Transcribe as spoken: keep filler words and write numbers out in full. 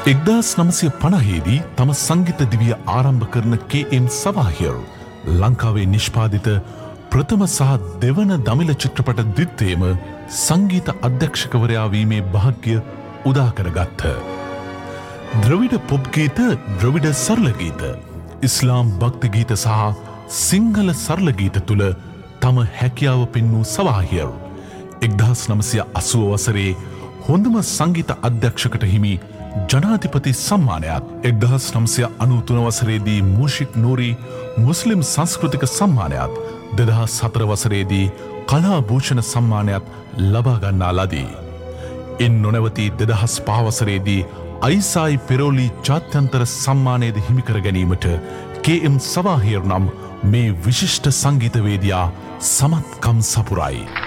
එක්දාස් නමසිය පනහේදී තම සංගීත දිවිය ආරම්භ කරන කේ.එම්. සවාහිර් ලංකාවේ නිෂ්පාදිත ප්‍රථම සහ දෙවන දමිළ චිත්‍රපට දිත්තේම සංගීත අධ්‍යක්ෂකවරයා වීමේ භාග්‍ය උදා කරගත්හ. ද්‍රවිඩ පොප් ගීත, ද්‍රවිඩ සරල ගීත, ඉස්ලාම් භක්ති ගීත සහ සිංහල සරල ගීත තුළ තම හැකියාව පෙන්වූ සවාහිර් එක්දාස් නමසිය අසූව වසරේ හොඳම සංගීත අධ්‍යක්ෂකට හිමි ජනාධිපති සම්මානයක්, එක්දහස් නම්සිය අනූතුන වසරේදී මූෂික් නූරී මුස්ලිම් සංස්කෘතික සම්මානයක්, දෙදහස් හතර වසරේදී කලා භූෂණ සම්මානයක් ලබාගන්නා ලදී. ඉන් නොනැවති දෙදහස් පහ වසරේදී අයිසායි පෙරෝලි ජාත්‍යන්තර සම්මානයද හිමිකර ගැනීමට කේ.එම්. සවාහිර් නම් මේ විශිෂ්ට සංගීතවේදියා සමත්කම් සපුරයි.